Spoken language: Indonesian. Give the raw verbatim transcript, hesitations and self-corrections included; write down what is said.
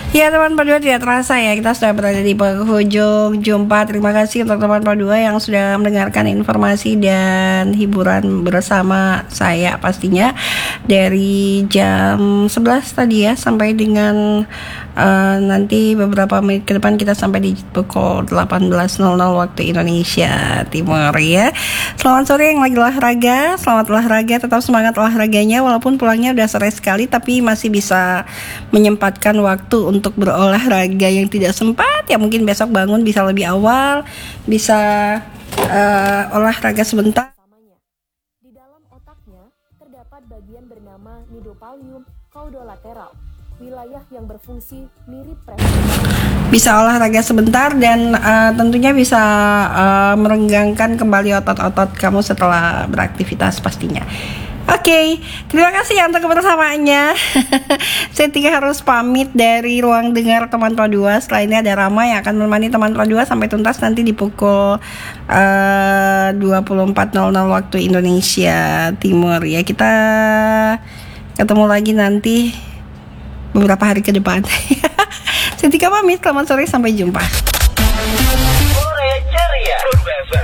Ya teman Padua, tidak terasa ya kita sudah berada di penghujung jumpa. Terima kasih untuk teman Padua yang sudah mendengarkan informasi dan hiburan bersama saya pastinya dari jam sebelas tadi ya sampai dengan uh, nanti beberapa menit ke depan kita sampai di pukul delapan belas nol nol waktu Indonesia Timur ya. Selamat sore yang lagi olahraga, selamat olahraga, tetap semangat olahraganya walaupun pulangnya udah sore sekali tapi masih bisa menyempatkan waktu untuk berolahraga. Yang tidak sempat ya mungkin besok bangun bisa lebih awal, bisa uh, olahraga sebentar. Di dalam otaknya terdapat bagian bernama midopallium caudolateral, wilayah yang berfungsi mirip prefrontal. Bisa olahraga sebentar dan uh, tentunya bisa uh, merenggangkan kembali otot-otot kamu setelah beraktivitas pastinya. Oke, okay, terima kasih ya untuk kebersamaannya. Saya Tika harus pamit dari ruang dengar teman Pro dua. Setelah ini ada Rama yang akan menemani teman Pro dua sampai tuntas nanti di pukul uh, dua puluh empat nol nol waktu Indonesia Timur ya. Kita ketemu lagi nanti beberapa hari ke depan. Saya Tika pamit, selamat sore, sampai jumpa. Sore ceria.